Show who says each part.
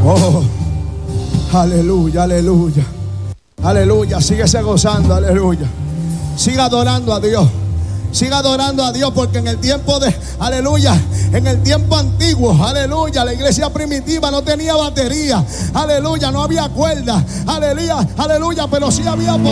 Speaker 1: Oh, aleluya, aleluya. Aleluya, síguese gozando, aleluya. Siga adorando a Dios. Siga adorando a Dios, porque en el tiempo de, aleluya, en el tiempo antiguo, aleluya, la iglesia primitiva no tenía batería, aleluya, no había cuerda, aleluya, aleluya, pero sí había